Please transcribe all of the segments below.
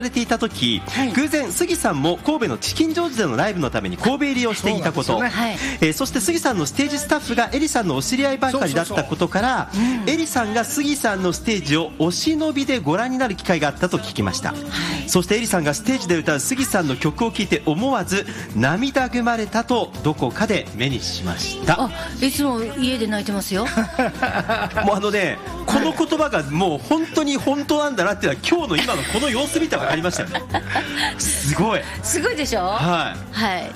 れていた時、 はい、 偶然杉さんも神戸のチキンジョージでのライブのために神戸入りをしていたこと、そして杉さんのステージスタッフがエリさんのお知り合いばかりだったことから、エリさんが杉さんのステージをお忍びでご覧になる機会があったと聞きました、そしてエリさんがステージで歌う杉さんの曲を聴いて思わず涙ぐまれたとどこかで目にしました。 いつも家で泣いてますよもうこの言葉がもう本当に本当なんだなっていうのは今日の今のこの様子見て分かりましたよねすごいでしょ。 はい、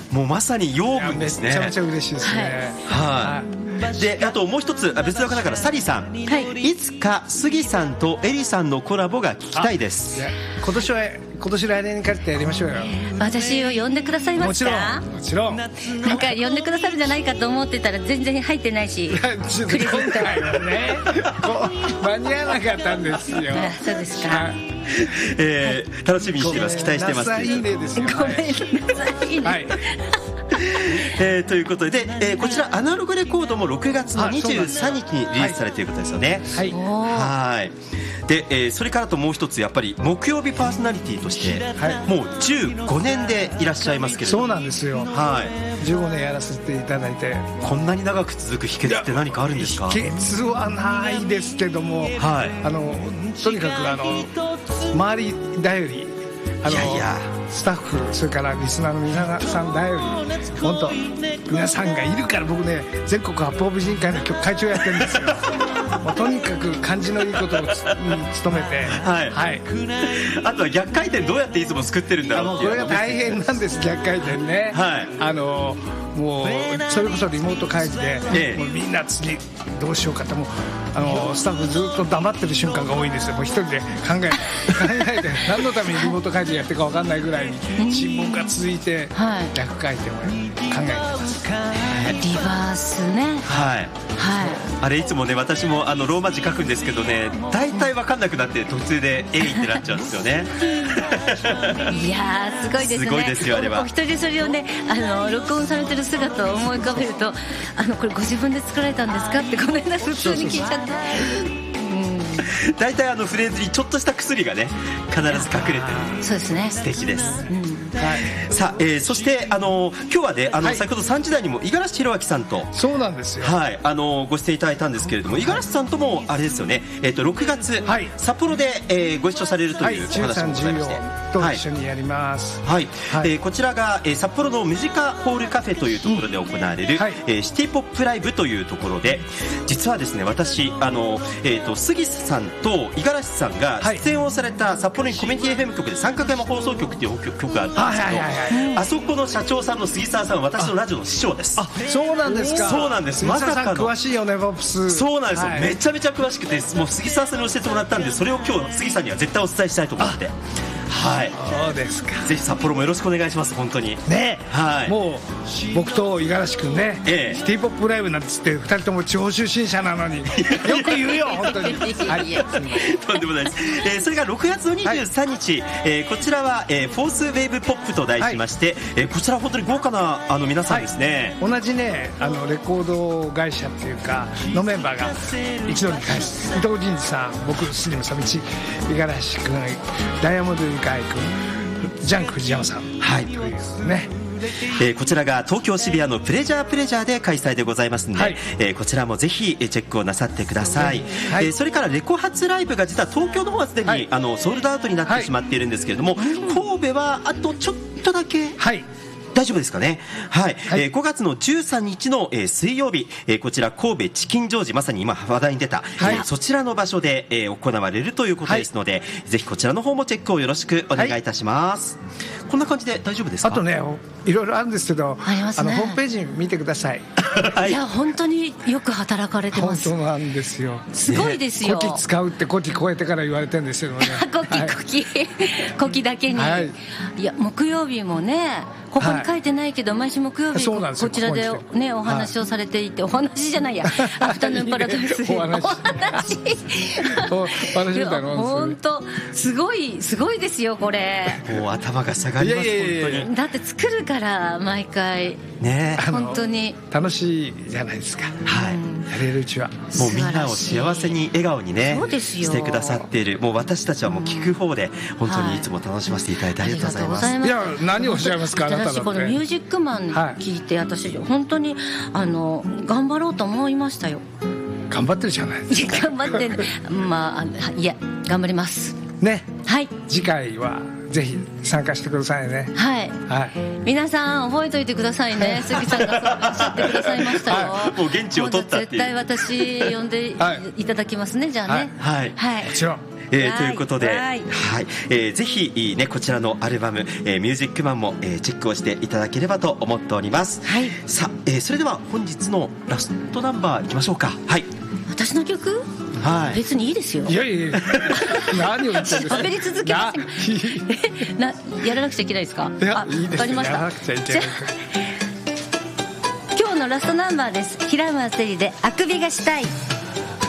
もうまさに養分ですね。 めちゃめちゃ嬉しいですね。 であともう一つ別の方からサリーさん、いつか杉さんとエリさんのコラボが聞きたいです。 今年来年に帰ってやりましょうよ。 私を呼んでくださいますか。 もちろんなんか呼んでくださるんじゃないかと思ってたら全然入ってないし今回はね間に合わなかったんですよそうですか、 楽しみにしています。期待してます。 いいねですよ。 ごめんなさい、はいということで、こちらアナログレコードも6月の23日にリリースされていることですよね。はい。で、それからともう一つやっぱり木曜日パーソナリティとして、もう15年でいらっしゃいますけれども。 そうなんですよ。15年やらせていただいて、 こんなに長く続く秘訣って何かあるんですか。 秘訣はないですけども、とにかく周り頼り、スタッフ、それからリスナーの皆さん頼り、本当皆さんがいるから僕ね、全国八方美人会の会長やってるんですよもうとにかく感じのいいことをに努めて、 あとは逆回転どうやっていつも作ってるんだろうっていう、 これが大変なんです。逆回転ね、もうそれこそリモート会議で、もうみんな次どうしようかと、もうスタッフずっと黙ってる瞬間が多いんですよ。もう一人で考えて何のためにリモート会議やってるか分かんないぐらいに沈黙が続いて、逆回転を考えてます。 リバースね。 あれいつもね、私もローマ字書くんですけどね、大体分かんなくなって途中で「えい」ってなっちゃうんですよねいやーすごいですね。 すごいですよあれは。 お一人でそれをね録音されてる姿を思い浮かべると、これご自分で作られたんですかってこの間普通に聞いちゃって大体フレーズにちょっとした薬がね必ず隠れてる。 そうですね、 素敵です。さあ、そして今日はね先ほど3時台にも五十嵐弘明さんとそうなんですよ、 ご出演いただいたんですけれども、五十嵐さんともあれですよね、6月、札幌で、ご一緒されるというお話もございまして、 と一緒にやります。 こちらが、札幌のムジカホールカフェというところで行われる、シティポップライブというところで、実はですね私杉さんと五十嵐さんが出演をされた札幌にコミュニティ FM 局で三角山放送局っていう曲があったんですけど、あそこの社長さんの杉沢さんは私のラジオの師匠です。 そうなんですか。 そうなんです。まさかの詳しいよねポップス。 そうなんですよ、めちゃめちゃ詳しくて、もう杉沢さんに教えてもらったんで、それを今日杉さんには絶対お伝えしたいと思って、 そうですか。 ぜひ札幌もよろしくお願いします。本当にね、もう僕と五十嵐君ね、シティポップライブなんて言って2人とも地方出身者なのによく言うよ本当にとんでもないです。それが6月の23日、こちらは、フォースウェーブポップと題しまして、こちら本当に豪華な皆さんですね。 同じねレコード会社っていうかのメンバーが一度に返す。伊藤仁二さん、僕杉野佐道、五十嵐君、ダイヤモンドユカイ君、ジャンク藤山さん、というね、 こちらが東京渋谷のプレジャーで開催でございますので、こちらもぜひチェックをなさってください。それからレコ発ライブが実は東京の方はすでに、ソールドアウトになってしまっているんですけれども、神戸はあとちょっとだけ、大丈夫ですかね。5月の13日の、水曜日、こちら神戸チキンジョージ、まさに今話題に出た、そちらの場所で、行われるということですので、ぜひこちらの方もチェックをよろしくお願いいたします。こんな感じで大丈夫ですか。 あとね、いろいろあるんですけど、ホームページ見てください。 いや本当によく働かれてます。 本当なんですよ。 すごいですよ。 古希使うって古希超えてから言われてるんですけどね。 古希だけに、いや木曜日もね、ここに書いてないけど、毎週木曜日こちらでねお話をされていて、お話じゃないや、アフタヌーンパラダイスお話みたいなもんですよね。 本当すごいですよこれ。 もう頭が下がります。本当に。 だって作るから毎回ね、本当に楽しいじゃないですか。 やれるうちはもうみんなを幸せに笑顔にねしてくださっている。もう私たちはもう聞く方で本当にいつも楽しませていただいてありがとうございます。 いや何をおっしゃいますか。あなただって私このミュージックマン聞いて、私本当に頑張ろうと思いましたよ。 頑張ってるじゃないですか。 頑張ってねまあいや頑張りますね。 はい、 次回はぜひ参加してくださいね。 はい、はい、皆さん覚えておいてくださいね。杉さんがおっしゃってくださいましたよ、 はい、もう現地を取ったっていう。 絶対私呼んでいただきますね、じゃあね。 はい、 はい、もちろん。 ということで、はいぜひ、ね、こちらのアルバム、ミュージックマンも、チェックをしていただければと思っております、はい、さあ、それでは本日のラストナンバーいきましょうか。はい、 私の曲、 はい、 別にいいですよ。 いやいやいや何を言ってるんですか。 喋り続けますやらなくちゃいけないですか。 いやいいです。 わかりました。 やらなくちゃいけない。 今日のラストナンバーです。平村セリであくびがしたい。